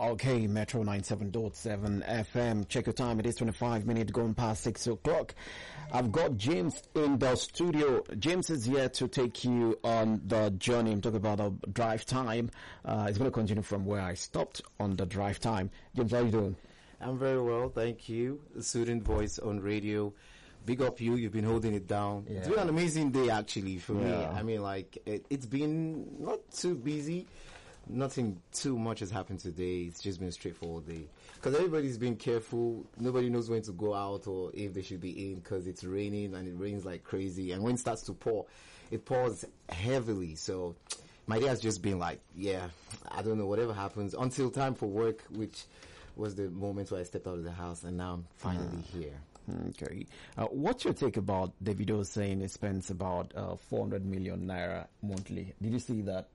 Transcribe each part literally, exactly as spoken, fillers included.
Okay, Metro ninety-seven point seven F M. Check your time. It is twenty-five minutes going past six o'clock. I've got James in the studio. James is here to take you on the journey. I'm talking about the drive time. Uh, it's going to continue from where I stopped on the drive time. James, how are you doing? I'm very well, thank you. The student voice on radio. Big up you. You've been holding it down. Yeah. It's been an amazing day, actually, for yeah. me. I mean, like, it, it's been not too busy. Nothing too much has happened today. It's just been a straightforward day. Because everybody's been careful. Nobody knows when to go out or if they should be in because it's raining and it rains like crazy. And when it starts to pour, it pours heavily. So my day has just been like, yeah, I don't know, whatever happens until time for work, which was the moment where I stepped out of the house and now I'm finally uh. here. Okay. Uh, what's your take about Davido saying he spends about uh, four hundred million naira monthly? Did you see that?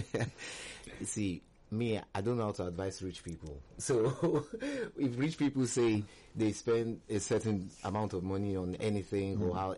You see, me, I don't know how to advise rich people. So if rich people say they spend a certain amount of money on anything mm. or how,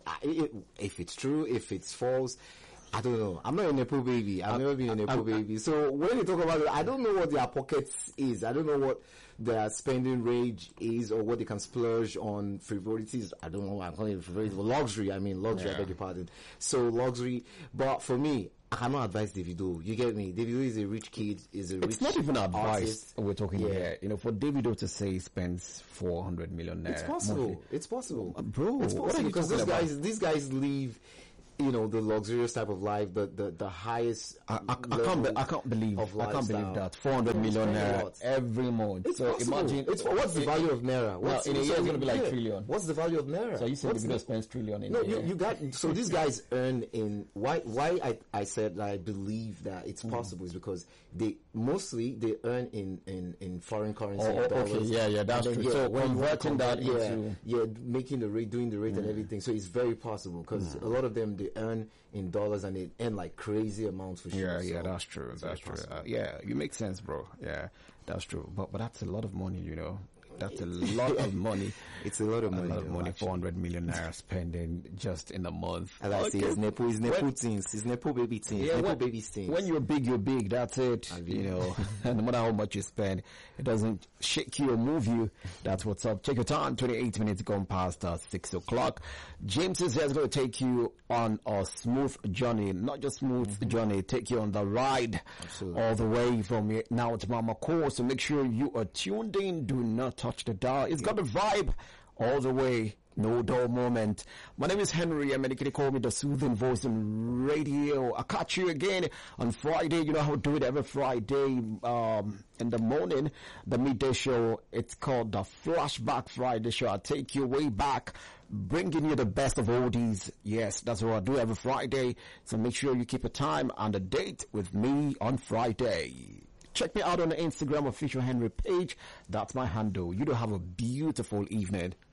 if it's true, if it's false, I don't know. I'm not a Nepo baby. I've I'm, never been a Nepo I'm, baby. So when they talk about it, I don't know what their pockets is. I don't know what their spending range is or what they can splurge on frivolities. I don't know. I'm calling it frivolities. Luxury. I mean, luxury. Yeah. I beg your pardon. So luxury. But for me, I cannot advise Davido. You get me? Davido is a rich kid. Is a rich It's not even advice artist. We're talking yeah. here. You know, for Davido to say he spends four hundred million naira. It's possible. Monthly. It's possible. Uh, bro, it's possible what are you because talking these about? guys, these guys live, you know, the luxurious type of life, the the, the highest. I, I, I can't. Be, I can't believe. I can't believe that four hundred million naira every month. It's so possible. Imagine. It's what's the value of naira? What's, well, in a year, it's going to be like yeah. trillion. What's the value of naira? So you said Davido spends trillion in no, a year. you, you got. So these guys earn in. Why? Why I I said that I believe that it's possible mm. is because they mostly they earn in in in foreign currency. Oh, dollars. Okay, yeah, yeah, that's then, true. Yeah, so converting that yeah, into yeah, making the rate, doing the rate mm. and everything. So it's very possible because mm. a lot of them they earn in dollars and they earn like crazy amounts for sure. Yeah, yeah, so that's true. That's true. Uh, yeah, you make sense, bro. Yeah, that's true. But but that's a lot of money, you know. That's a lot of money. It's a lot of money. A lot of money. Four hundred million naira spending just in a month. As I say, it's Nepo, it's Nepo things, it's Nepo baby things, yeah, Nepo when, baby things. When you're big, you're big. That's it. I mean, you know, no matter how much you spend, it doesn't shake you or move you. That's what's up. Check your time. Twenty-eight minutes gone past uh, six o'clock. James is here going to take you on a smooth journey, not just smooth mm-hmm. journey. Take you on the ride, Absolutely. all the way from now to Mama Core. So make sure you are tuned in. Do not touch the dial. It's got the vibe all the way. No dull moment. My name is Henry. I'm going to call me the soothing voice on radio. I'll catch you again on Friday. You know how I do it every Friday um, in the morning. The midday show. It's called the Flashback Friday show. I'll take you way back, bringing you the best of oldies. Yes, that's what I do every Friday. So make sure you keep a time and a date with me on Friday. Check me out on the Instagram official Henry page. That's my handle. You do have a beautiful evening.